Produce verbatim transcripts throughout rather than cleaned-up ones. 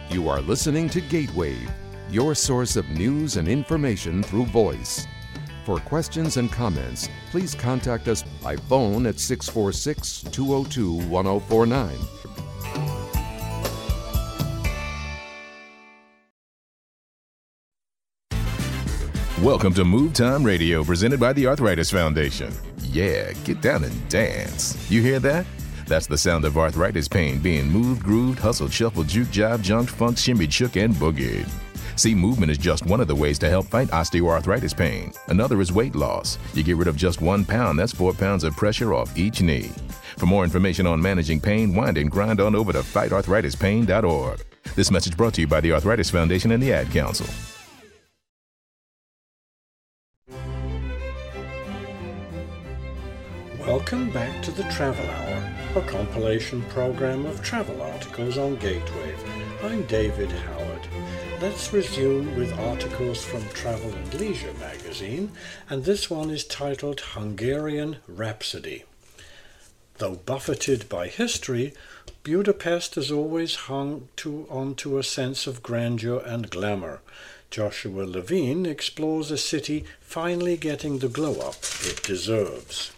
You are listening to Gatewave, your source of news and information through voice. For questions and comments, please contact us by phone at six four six, two zero two, one zero four nine. Welcome to Move Time Radio, presented by the Arthritis Foundation. Yeah, get down and dance. You hear that? That's the sound of arthritis pain being moved, grooved, hustled, shuffled, juke, jive, jumped, funked, shimmied, shook, and boogied. See, movement is just one of the ways to help fight osteoarthritis pain. Another is weight loss. You get rid of just one pound, that's four pounds of pressure off each knee. For more information on managing pain, wind and grind on over to fight arthritis pain dot org. This message brought to you by the Arthritis Foundation and the Ad Council. Welcome back to the Travel Hour, a compilation program of travel articles on Gatewave. I'm David Howard. Let's resume with articles from Travel and Leisure magazine, and this one is titled Hungarian Rhapsody. Though buffeted by history, Budapest has always hung to, on to a sense of grandeur and glamour. Joshua Levine explores a city finally getting the glow-up it deserves.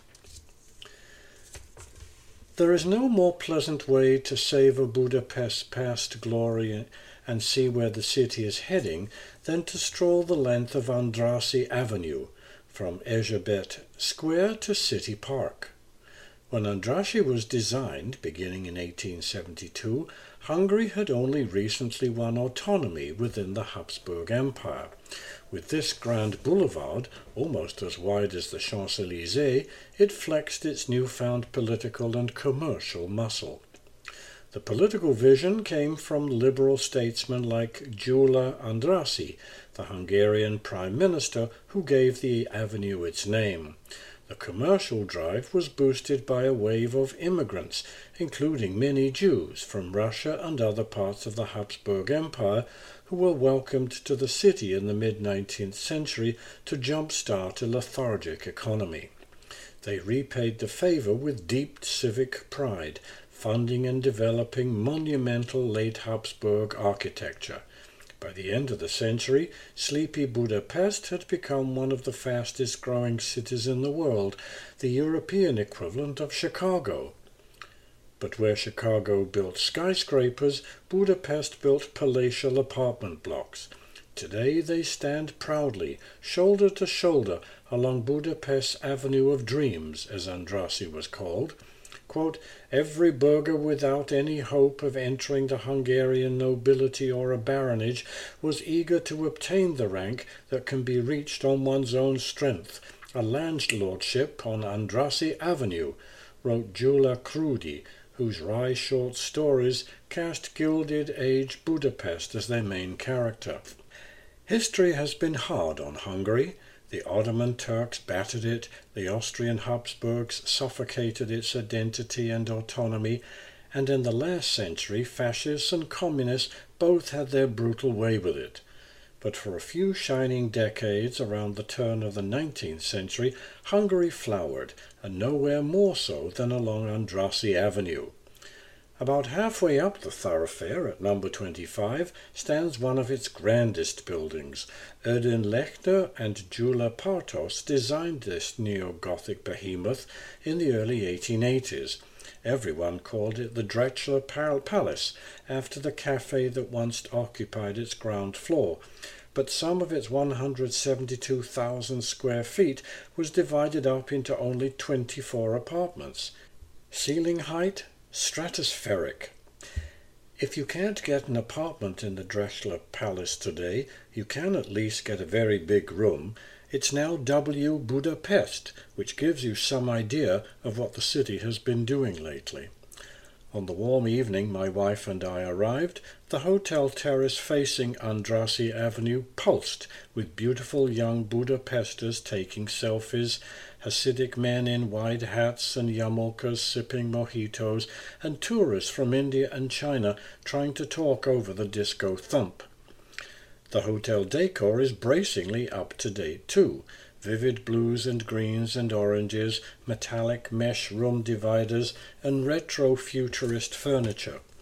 There is no more pleasant way to savor Budapest's past glory and see where the city is heading than to stroll the length of Andrassy Avenue, from Erzsébet Square to City Park. When Andrassy was designed, beginning in eighteen seventy-two, Hungary had only recently won autonomy within the Habsburg Empire. With this grand boulevard, almost as wide as the Champs-Élysées, it flexed its newfound political and commercial muscle. The political vision came from liberal statesmen like Gyula Andrássy, the Hungarian prime minister who gave the avenue its name. The commercial drive was boosted by a wave of immigrants, including many Jews from Russia and other parts of the Habsburg Empire, who were welcomed to the city in the mid-nineteenth century to jumpstart a lethargic economy. They repaid the favor with deep civic pride, funding and developing monumental late Habsburg architecture. By the end of the century, sleepy Budapest had become one of the fastest-growing cities in the world, the European equivalent of Chicago. But where Chicago built skyscrapers, Budapest built palatial apartment blocks. Today they stand proudly, shoulder to shoulder, along Budapest's Avenue of Dreams, as Andrassy was called. Quote, every burgher without any hope of entering the Hungarian nobility or a baronage was eager to obtain the rank that can be reached on one's own strength, a landlordship on Andrassy Avenue, wrote Gyula Krudi, whose wry short stories cast gilded-age Budapest as their main character. History has been hard on Hungary. The Ottoman Turks battered it, the Austrian Habsburgs suffocated its identity and autonomy, and in the last century fascists and communists both had their brutal way with it. But for a few shining decades around the turn of the nineteenth century, Hungary flowered, and nowhere more so than along Andrassy Avenue. About halfway up the thoroughfare at number twenty-five stands one of its grandest buildings. Erdőn Lechner and Gyula Partos designed this neo-Gothic behemoth in the early eighteen eighties. Everyone called it the Drechsler Palace, after the cafe that once occupied its ground floor. But some of its one hundred seventy-two thousand square feet was divided up into only twenty-four apartments. Ceiling height? Stratospheric. If you can't get an apartment in the Drechsler Palace today, you can at least get a very big room. It's now W Budapest, which gives you some idea of what the city has been doing lately. On the warm evening my wife and I arrived, the hotel terrace facing Andrassy Avenue pulsed with beautiful young Budapesters taking selfies, Hasidic men in wide hats and yarmulkes sipping mojitos, and tourists from India and China trying to talk over the disco thump. The hotel decor is bracingly up to date too. Vivid blues and greens and oranges, metallic mesh room dividers, and retro-futurist furniture.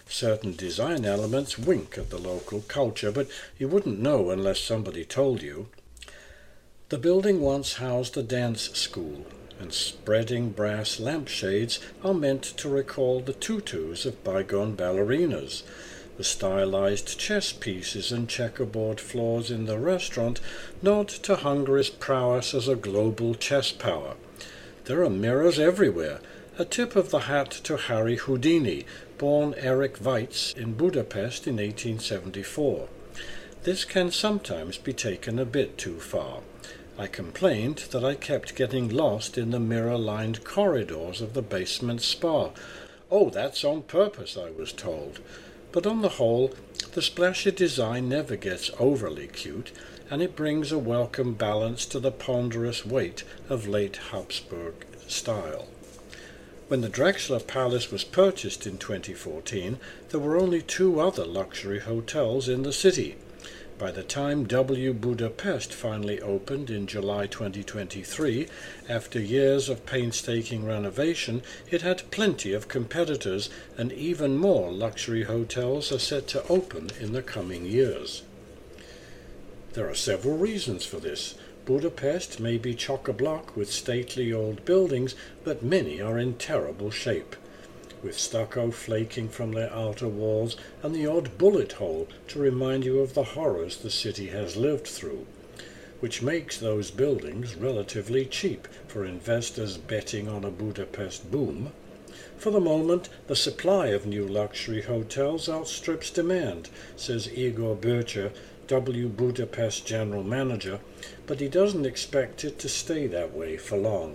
Certain design elements wink at the local culture, but you wouldn't know unless somebody told you. The building once housed a dance school, and spreading brass lampshades are meant to recall the tutus of bygone ballerinas. The stylized chess pieces and checkerboard floors in the restaurant nod to Hungary's prowess as a global chess power. There are mirrors everywhere, a tip of the hat to Harry Houdini, born Erich Weitz in Budapest in eighteen seventy-four. This can sometimes be taken a bit too far. I complained that I kept getting lost in the mirror-lined corridors of the basement spa. Oh, that's on purpose, I was told. But on the whole, the splashy design never gets overly cute, and it brings a welcome balance to the ponderous weight of late Habsburg style. When the Drexler Palace was purchased in twenty fourteen, there were only two other luxury hotels in the city. By the time W Budapest finally opened in July twenty twenty-three, after years of painstaking renovation, it had plenty of competitors, and even more luxury hotels are set to open in the coming years. There are several reasons for this. Budapest may be chock-a-block with stately old buildings, but many are in terrible shape, with stucco flaking from their outer walls and the odd bullet hole to remind you of the horrors the city has lived through, which makes those buildings relatively cheap for investors betting on a Budapest boom. For the moment, the supply of new luxury hotels outstrips demand, says Igor Bircher, W Budapest general manager, but he doesn't expect it to stay that way for long.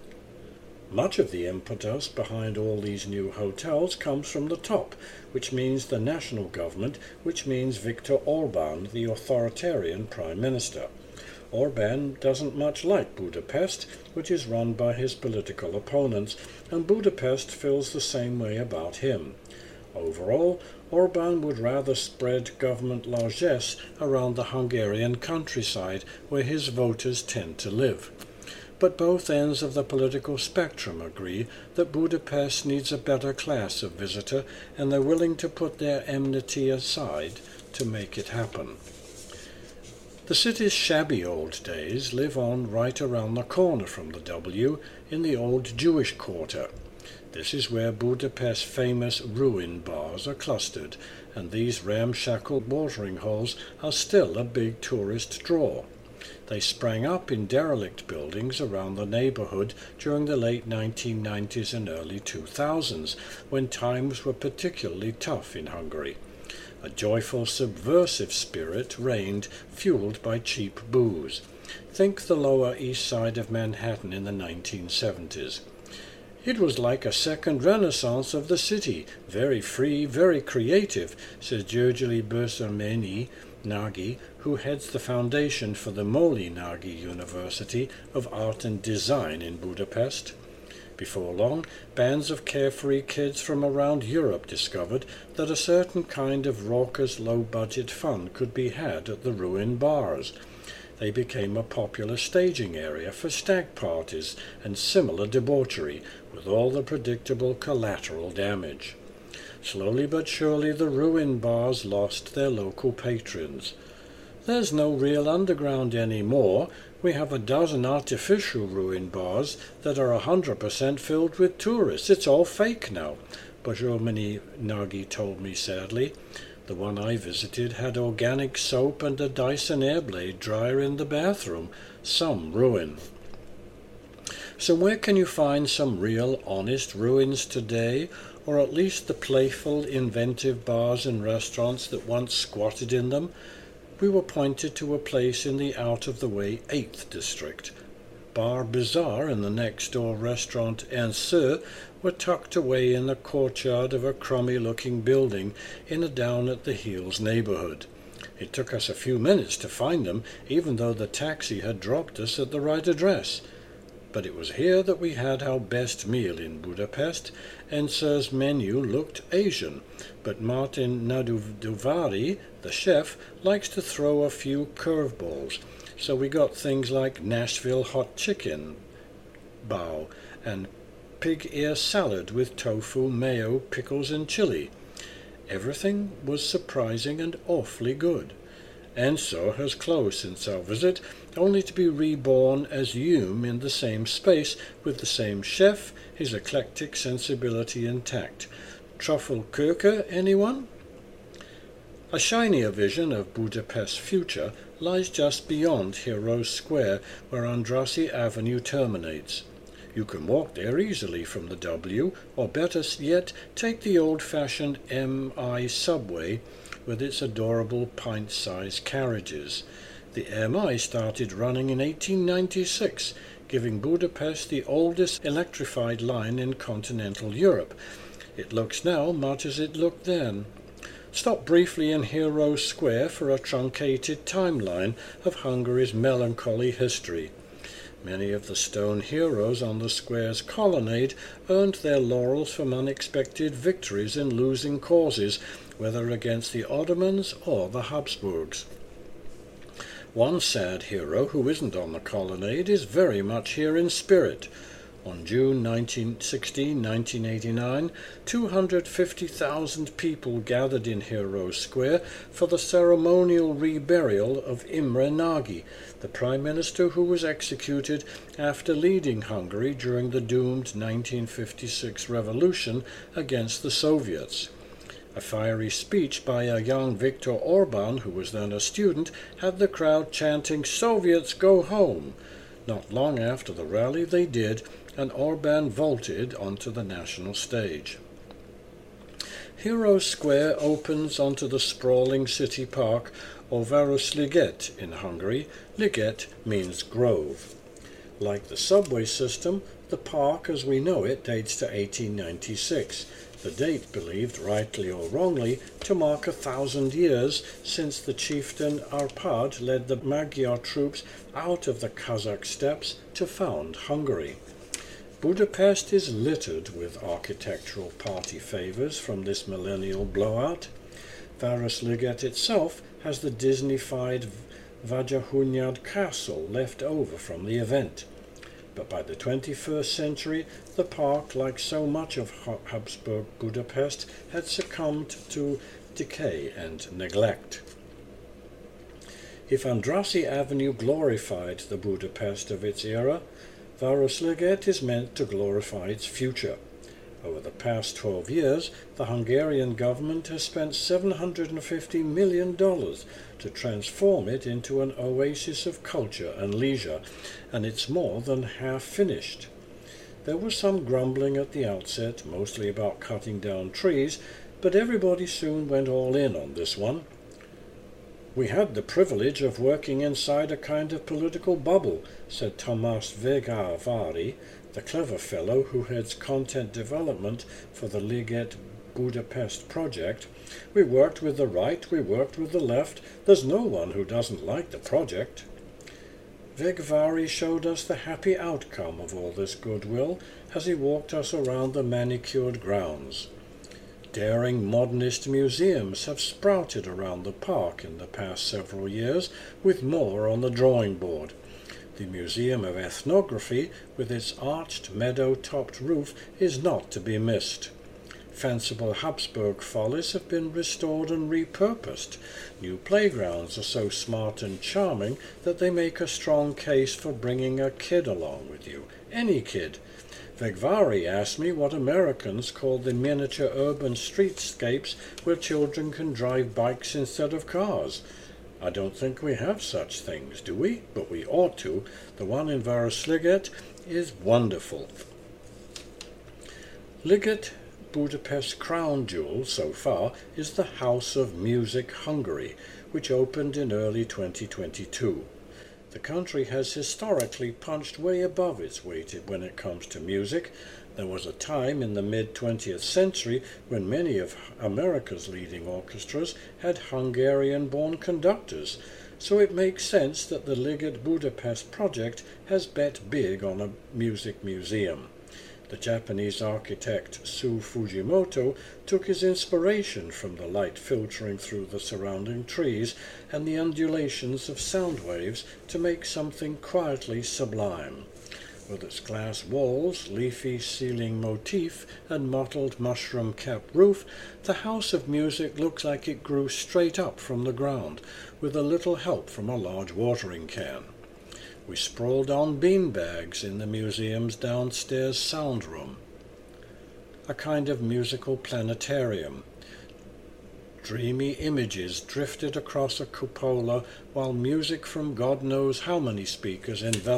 Much of the impetus behind all these new hotels comes from the top, which means the national government, which means Viktor Orbán, the authoritarian prime minister. Orbán doesn't much like Budapest, which is run by his political opponents, and Budapest feels the same way about him. Overall, Orbán would rather spread government largesse around the Hungarian countryside, where his voters tend to live. But both ends of the political spectrum agree that Budapest needs a better class of visitor, and they're willing to put their enmity aside to make it happen. The city's shabby old days live on right around the corner from the W, in the old Jewish quarter. This is where Budapest's famous ruin bars are clustered, and these ramshackle watering holes are still a big tourist draw. They sprang up in derelict buildings around the neighborhood during the late nineteen nineties and early two thousands, when times were particularly tough in Hungary. A joyful, subversive spirit reigned, fueled by cheap booze. Think the Lower East Side of Manhattan in the nineteen seventies. It was like a second renaissance of the city, very free, very creative, says György Böszörményi Nagy, who heads the foundation for the Molly Nagy University of Art and Design in Budapest. Before long, bands of carefree kids from around Europe discovered that a certain kind of raucous, low-budget fun could be had at the ruin bars. They became a popular staging area for stag parties and similar debauchery, with all the predictable collateral damage. Slowly but surely the ruin bars lost their local patrons. There's no real underground anymore. We have a dozen artificial ruin bars that are a hundred percent filled with tourists. It's all fake now, Böszörményi Nagy told me sadly. The one I visited had organic soap and a Dyson Airblade dryer in the bathroom. Some ruin. So where can you find some real, honest ruins today, or at least the playful, inventive bars and restaurants that once squatted in them? We were pointed to a place in the out-of-the-way eighth District. Bar Bazaar and the next-door restaurant Un Seu were tucked away in the courtyard of a crummy-looking building in a down-at-the-heels neighborhood. It took us a few minutes to find them, even though the taxi had dropped us at the right address. But it was here that we had our best meal in Budapest. Un Seu's menu looked Asian, but Martin Naduvari, the chef, likes to throw a few curveballs, so we got things like Nashville hot chicken bao and pig ear salad with tofu, mayo, pickles, and chili. Everything was surprising and awfully good. Enzo has closed since our visit, only to be reborn as Hume in the same space, with the same chef, his eclectic sensibility intact. Truffelkirche, anyone? A shinier vision of Budapest's future lies just beyond Heroes Square, where Andrassy Avenue terminates. You can walk there easily from the W, or better yet, take the old-fashioned M I subway with its adorable pint-sized carriages. The M I started running in eighteen ninety-six, giving Budapest the oldest electrified line in continental Europe. It looks now much as it looked then. Stop briefly in Heroes Square for a truncated timeline of Hungary's melancholy history. Many of the stone heroes on the square's colonnade earned their laurels from unexpected victories in losing causes, whether against the Ottomans or the Habsburgs. One sad hero who isn't on the colonnade is very much here in spirit. On June sixteenth, nineteen eighty-nine, two hundred fifty thousand people gathered in Heroes Square for the ceremonial reburial of Imre Nagy, the Prime Minister who was executed after leading Hungary during the doomed nineteen fifty-six revolution against the Soviets. A fiery speech by a young Viktor Orban, who was then a student, had the crowd chanting, "Soviets, go home!" Not long after the rally they did, and Orban vaulted onto the national stage. Heroes Square opens onto the sprawling city park of Városliget in Hungary. Liget means grove. Like the subway system, the park as we know it dates to eighteen ninety-six, the date believed, rightly or wrongly, to mark a thousand years since the chieftain Arpad led the Magyar troops out of the Kazakh steppes to found Hungary. Budapest is littered with architectural party favours from this millennial blowout. Városliget itself has the Disney-fied Városhunyad castle left over from the event. But by the twenty-first century, the park, like so much of Habsburg Budapest, had succumbed to decay and neglect. If Andrassy Avenue glorified the Budapest of its era, Városliget is meant to glorify its future. Over the past twelve years, the Hungarian government has spent seven hundred fifty million dollars to transform it into an oasis of culture and leisure, and it's more than half finished. There was some grumbling at the outset, mostly about cutting down trees, but everybody soon went all in on this one. "We had the privilege of working inside a kind of political bubble," said Tomáš Végvári, the clever fellow who heads content development for the Liget Budapest project. "We worked with the right, we worked with the left. There's no one who doesn't like the project." Végvári showed us the happy outcome of all this goodwill as he walked us around the manicured grounds. Daring modernist museums have sprouted around the park in the past several years, with more on the drawing board. The Museum of Ethnography, with its arched meadow-topped roof, is not to be missed. Fanciful Habsburg follies have been restored and repurposed. New playgrounds are so smart and charming that they make a strong case for bringing a kid along with you, any kid. Végvári asked me what Americans call the miniature urban streetscapes where children can drive bikes instead of cars. I don't think we have such things, do we? But we ought to. The one in Városliget is wonderful. Liget Budapest's crown jewel so far is the House of Music Hungary, which opened in early twenty twenty-two. The country has historically punched way above its weight when it comes to music. There was a time in the mid-twentieth century when many of America's leading orchestras had Hungarian-born conductors, so it makes sense that the Liget Budapest project has bet big on a music museum. The Japanese architect Sue Fujimoto took his inspiration from the light filtering through the surrounding trees and the undulations of sound waves to make something quietly sublime. With its glass walls, leafy ceiling motif, and mottled mushroom-capped roof, the House of Music looks like it grew straight up from the ground, with a little help from a large watering can. We sprawled on beanbags in the museum's downstairs sound room, a kind of musical planetarium. Dreamy images drifted across a cupola while music from God knows how many speakers enveloped